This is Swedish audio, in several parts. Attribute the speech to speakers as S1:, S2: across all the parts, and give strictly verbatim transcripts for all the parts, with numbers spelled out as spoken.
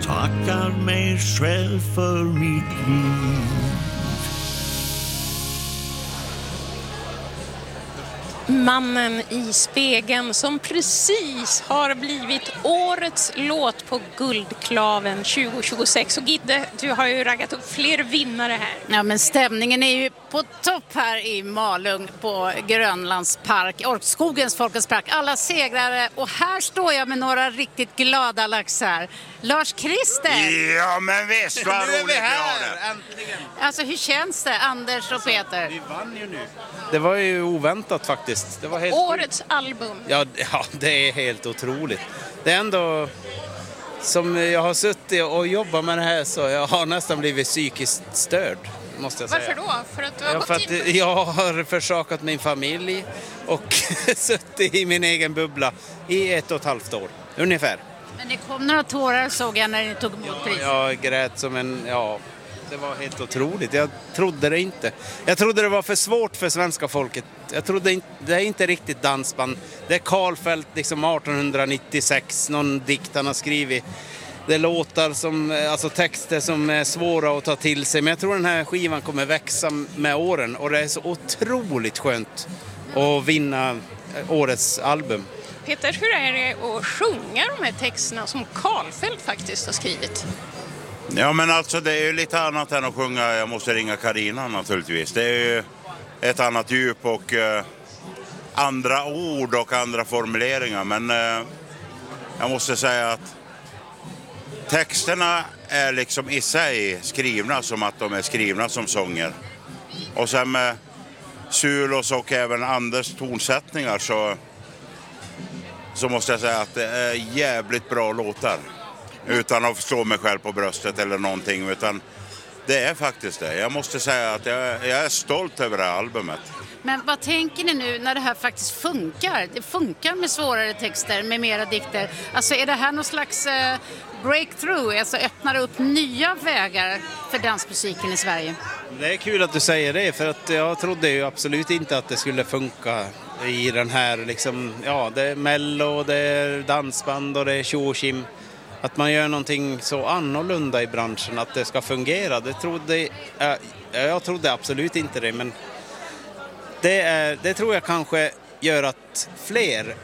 S1: tackar mig själv för mitt liv.
S2: Mannen i spegeln som precis har blivit årets låt på Guldklaven tjugo tjugosex. Och Gidde, du har ju raggat upp fler vinnare här.
S3: Ja, men stämningen är ju på topp här i Malung på Grönlands park, Skogens Folkens park. Alla segrare, och här står jag med några riktigt glada laxar. Lars-Christer!
S4: Ja, men visst vad roligt vi har det.
S5: Äntligen.
S3: Alltså, hur känns det, Anders och Peter?
S5: Vi vann ju nu. Det var ju oväntat faktiskt. Det var helt
S2: Årets
S5: sjukt.
S2: album.
S5: Ja, ja, det är helt otroligt. Det är ändå som jag har suttit och jobbat med det här, så jag har nästan blivit psykiskt störd, måste jag säga.
S2: Varför då? För att du har
S5: Ja,
S2: gått
S5: för att
S2: in?
S5: jag har försakat min familj och suttit i min egen bubbla i ett och ett halvt år, ungefär.
S3: Men det kom några tårar, såg jag, när ni tog emot priset.
S5: Jag grät som en, ja, det var helt otroligt. Jag trodde det inte. Jag trodde det var för svårt för svenska folket. Jag trodde inte, det är inte riktigt dansband. Det är Karlfeldt liksom arton nittiosex, någon dikt han har skrivit. Det låtar som, alltså texter som är svåra att ta till sig. Men jag tror den här skivan kommer växa med åren. Och det är så otroligt skönt att vinna årets album.
S2: Peter, hur är det att sjunga de här texterna som Karlfeldt faktiskt har skrivit?
S4: Ja, men alltså det är ju lite annat än att sjunga Jag måste ringa Carina naturligtvis. Det är ju ett annat djup och eh, andra ord och andra formuleringar. Men eh, jag måste säga att texterna är liksom i sig skrivna som att de är skrivna som sånger. Och sen med Sulos och även Anders tonsättningar så, så måste jag säga att det är jävligt bra låtar. Utan att slå mig själv på bröstet eller någonting, utan det är faktiskt det. Jag måste säga att jag, jag är stolt över det här albumet.
S3: Men vad tänker ni nu när det här faktiskt funkar? Det funkar med svårare texter, med mera dikter. Alltså är det här någon slags eh, breakthrough? Alltså öppnar upp nya vägar för dansmusiken i Sverige?
S5: Det är kul att du säger det, för att jag trodde ju absolut inte att det skulle funka i den här liksom, ja, det är mello, det är dansband och det är tjo och tjim. Att man gör någonting så annorlunda i branschen, att det ska fungera. Det trodde, äh, jag trodde absolut inte det, men det, är, det tror jag kanske gör att fler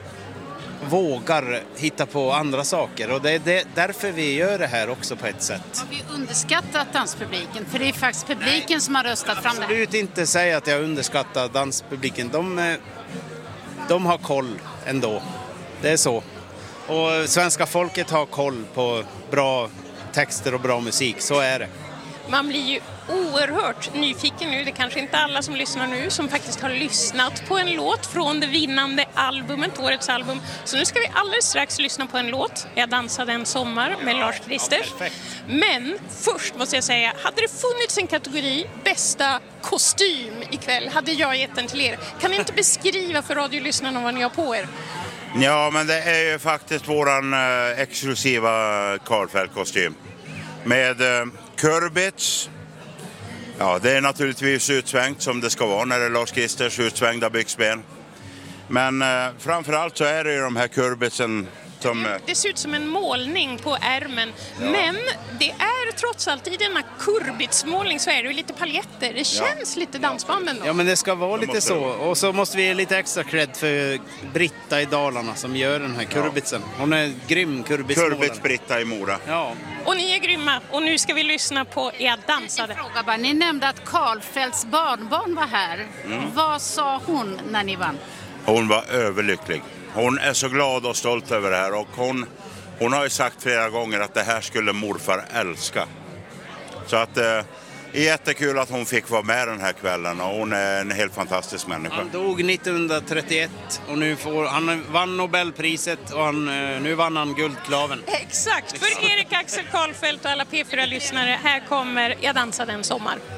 S5: vågar hitta på andra saker. Och det är det, därför vi gör det här också på ett sätt.
S3: Har vi underskattat danspubliken? För det är faktiskt publiken Nej, som har röstat fram det.
S5: Jag absolut inte säga att jag underskattar danspubliken. De, de har koll ändå. Det är så. Och svenska folket har koll på bra texter och bra musik, så är det.
S2: Man blir ju oerhört nyfiken nu. Det är kanske inte alla som lyssnar nu som faktiskt har lyssnat på en låt från det vinnande albumet, årets album. Så nu ska vi alldeles strax lyssna på en låt. Jag dansade en sommar med Lars-Christer.
S5: Ja,
S2: men först måste jag säga, hade det funnits en kategori bästa kostym ikväll, hade jag gett den till er. Kan ni inte beskriva för radiolyssnarna vad ni har på er?
S4: Ja, men det är ju faktiskt våran eh, exklusiva Karlfeldt-kostym. Med eh, kurbits. Ja, det är naturligtvis utsvängt som det ska vara när det är Lars-Christers utsvängda byxben. Men eh, framförallt så är det ju de här kurbitsen som...
S2: Det, det ser ut som en målning på ärmen. Ja. Men det är trots allt i denna kurbitsmålning så är det ju lite paljetter. Det känns ja. lite dansbanden då.
S5: Ja, men det ska vara lite så. Och så måste vi ge lite extra cred för Britta i Dalarna som gör den här kurbitsen. Hon är grym kurbitsmålare.
S4: Kurbits Britta i Mora.
S5: Ja.
S2: Och ni är grymma. Och nu ska vi lyssna på Jag dansade.
S3: Fråga bara. Ni nämnde att Karlfeldts barnbarn var här. Mm. Vad sa hon när ni vann?
S4: Hon var överlycklig. Hon är så glad och stolt över det här. Och hon, hon har ju sagt flera gånger att det här skulle morfar älska. Så att det eh, är jättekul att hon fick vara med den här kvällen. Och hon är en helt fantastisk människa.
S5: Han dog nittonhundratrettioett och nu får, han vann Nobelpriset och han, nu vann han Guldklaven.
S2: Exakt, för Erik Axel Karlfeldt och alla P fyra-lyssnare. Här kommer Jag dansade en sommar.